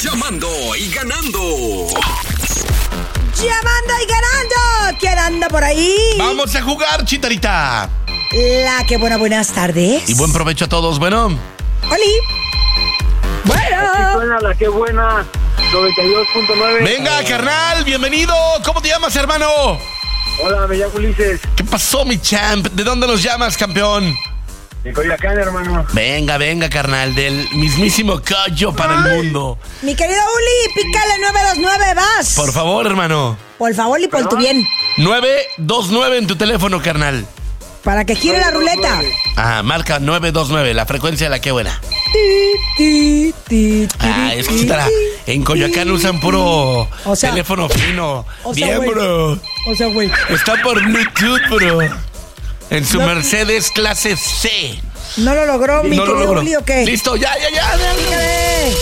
Llamando y ganando. Llamando y ganando. ¿Quién anda por ahí? Vamos a jugar, Chitarita. La que buenas tardes. Y buen provecho a todos, bueno. Oli. Bueno. Buena, la que buena. 92.9. Venga, carnal, bienvenido. ¿Cómo te llamas, hermano? Hola, me llamo Ulises. ¿Qué pasó, mi champ? ¿De dónde nos llamas, campeón? De Coyoacán, hermano. Venga, carnal, del mismísimo Coyo para el mundo. Mi querido Uli, pícale 929, vas. Por favor, hermano. Por favor y por tu bien. 929 en tu teléfono, carnal. Para que gire la ruleta. Ah, marca 929, la frecuencia de la que buena. Es que Chitara, en Coyoacán usan puro teléfono fino. Bien, güey. bro. O sea, güey. Está por Bluetooth, bro. En su Mercedes clase C. ¿No lo logró, mi querido Uli, o qué? Listo, ya. Dígame.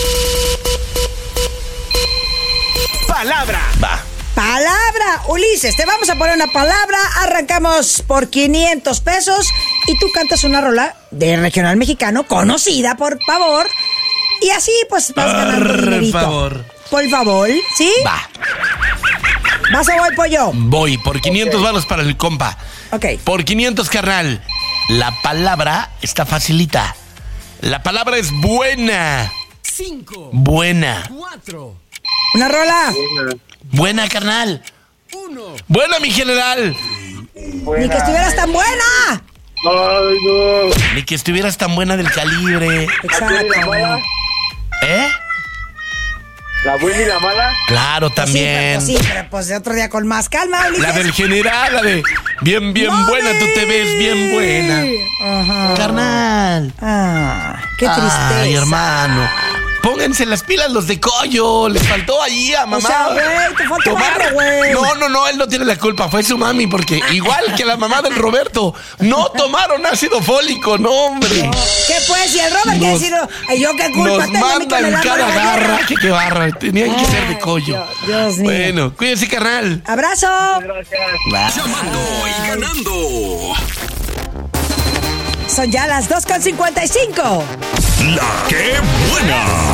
Palabra. Va. Palabra, Ulises, te vamos a poner una palabra. Arrancamos por 500 pesos y tú cantas una rola de regional mexicano conocida, por favor. Y así pues vas ganando dinerito. Por favor, ¿sí? Va. ¿Vas o voy, pollo? Voy, por 500 varos para el compa. Ok. Por 500, carnal. La palabra está facilita. La palabra es buena. 5, Buena. 4, Una rola. Buena, carnal. 1. Buena, mi general. Ni que estuvieras tan buena. Ay, no. Ni que estuvieras tan buena del calibre. Exacto. ¿La mala? ¿Eh? ¿La buena y la mala? Claro, también. Sí, pero pues de otro día con más calma, Ulises. La del general, la de bien buena, tú te ves bien buena. Ajá. Carnal. Qué tristeza. Ay, hermano. Pónganse las pilas los de Coyo. Les faltó allí a mamá. O sea, güey, te faltó tomar. barro, güey. No, él no tiene la culpa. Fue su mami, porque igual que la mamá del Roberto, no tomaron ácido fólico, no, hombre. ¿Qué pues? Si el Robert quiere decir, yo qué culpa Nos tengo a mí que me mandan da cada mala garra. guerra? Qué barra. Tenían que ser de Coyo. Dios mío. Bueno, cuídense, carnal. Abrazo. Gracias. Llamando y ganando. Son ya las 2:55. La que buena.